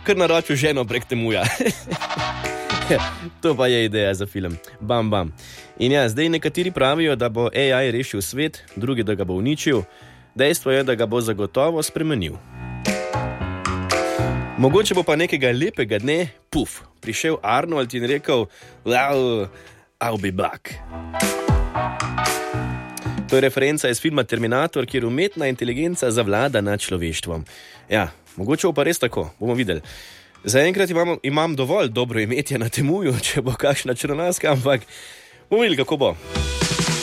kar naročil ženo prek temuja. To pa je ideja za film. Bam, bam. In ja, zdaj nekateri pravijo, da bo AI rešil svet, drugi, da ga bo uničil. Dejstvo je, da ga bo zagotovo spremenil. Mogoče bo pa nekega lepega dne, prišel Arnold in rekel, well, I'll be back. To je referenca iz filma Terminator, kjer umetna inteligenca zavlada nad človeštvom. Ja, mogoče bo pa res tako, bomo videli. Zaenkrat imam dovolj dobro imetje na temuju, če bo kakšna črnaska, ampak bomo videli, kako bo.